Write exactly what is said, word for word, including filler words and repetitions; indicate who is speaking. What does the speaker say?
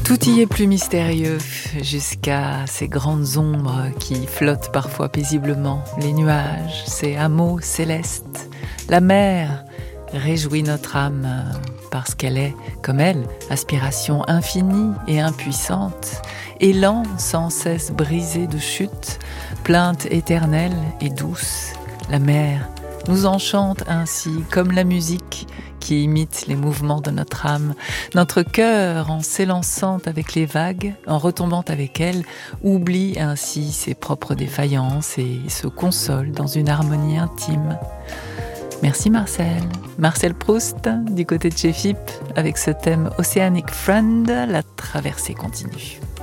Speaker 1: Tout y est plus mystérieux, jusqu'à ces grandes ombres qui flottent parfois paisiblement, les nuages, ces hameaux célestes. La mer réjouit notre âme parce qu'elle est, comme elle, aspiration infinie et impuissante, élan sans cesse brisé de chute, plainte éternelle et douce. La mer nous enchante ainsi comme la musique qui imite les mouvements de notre âme. Notre cœur, en s'élançant avec les vagues, en retombant avec elles, oublie ainsi ses propres défaillances et se console dans une harmonie intime. Merci Marcel. Marcel Proust, du côté de chez F I P, avec ce thème Oceanic Friend, la traversée continue.